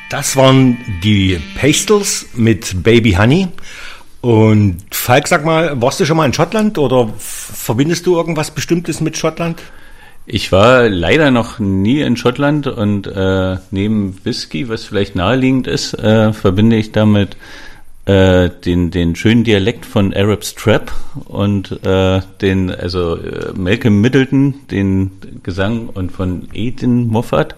Das waren die Pastels mit Baby Honey. Und Falk, sag mal, warst du schon mal in Schottland oder verbindest du irgendwas Bestimmtes mit Schottland? Ich war leider noch nie in Schottland und neben Whisky, was vielleicht naheliegend ist, verbinde ich damit den schönen Dialekt von Arab Strap und Malcolm Middleton, den Gesang, und von Aidan Moffat,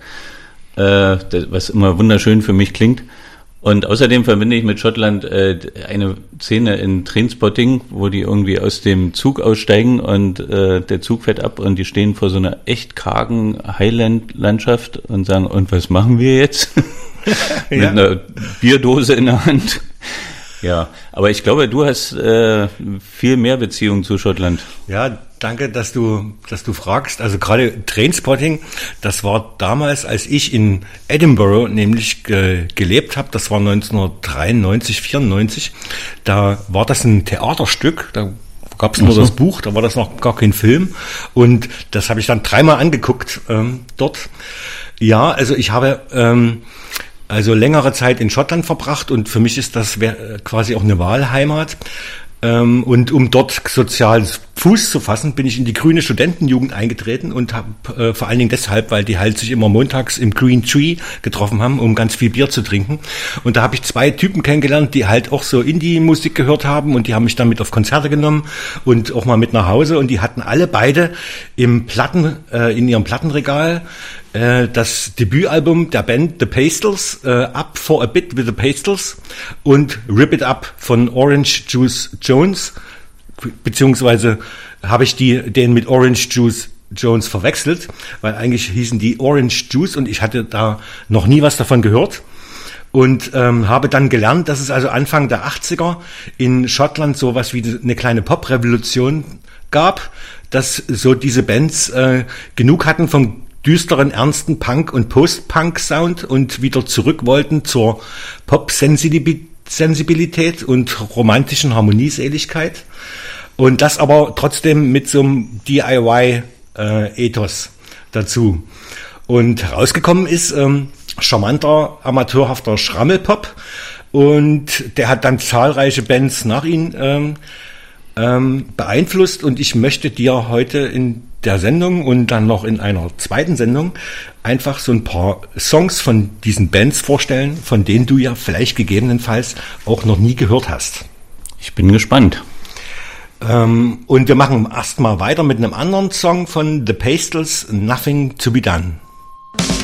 was immer wunderschön für mich klingt. Und außerdem verbinde ich mit Schottland eine Szene in Trainspotting, wo die irgendwie aus dem Zug aussteigen und der Zug fährt ab und die stehen vor so einer echt kargen Highland-Landschaft und sagen, und was machen wir jetzt? Mit einer Bierdose in der Hand. Ja, aber ich glaube, du hast viel mehr Beziehung zu Schottland. Ja, danke, dass du fragst. Also gerade Trainspotting, das war damals, als ich in Edinburgh nämlich gelebt habe, das war 1993, 94, da war das ein Theaterstück, da gab es nur das Buch, da war das noch gar kein Film und das habe ich dann 3-mal angeguckt dort. Ja, also ich habe längere Zeit in Schottland verbracht und für mich ist das quasi auch eine Wahlheimat. Und um dort sozial Fuß zu fassen, bin ich in die grüne Studentenjugend eingetreten und habe vor allen Dingen deshalb, weil die halt sich immer montags im Green Tree getroffen haben, um ganz viel Bier zu trinken. Und da habe ich 2 Typen kennengelernt, die halt auch so Indie-Musik gehört haben und die haben mich dann mit auf Konzerte genommen und auch mal mit nach Hause und die hatten alle beide in ihrem Plattenregal das Debütalbum der Band The Pastels, Up for a Bit with the Pastels und Rip It Up von Orange Juice Jones, beziehungsweise habe ich den mit Orange Juice Jones verwechselt, weil eigentlich hießen die Orange Juice und ich hatte da noch nie was davon gehört. Und habe dann gelernt, dass es also Anfang der 80er in Schottland sowas wie eine kleine Pop-Revolution gab, dass so diese Bands genug hatten vom düsteren, ernsten Punk- und Post-Punk-Sound und wieder zurück wollten zur Pop-Sensibilität und romantischen Harmonieseligkeit. Und das aber trotzdem mit so einem DIY-Ethos dazu. Und herausgekommen ist charmanter, amateurhafter Schrammelpop. Und der hat dann zahlreiche Bands nach ihm beeinflusst. Und ich möchte dir heute in der Sendung und dann noch in einer zweiten Sendung einfach so ein paar Songs von diesen Bands vorstellen, von denen du ja vielleicht gegebenenfalls auch noch nie gehört hast. Ich bin gespannt. Und wir machen erstmal weiter mit einem anderen Song von The Pastels, Nothing to be Done.